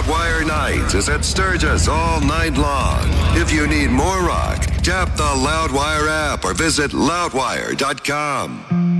Loudwire Nights is at Sturgis all night long. If you need more rock, tap the Loudwire app or visit loudwire.com.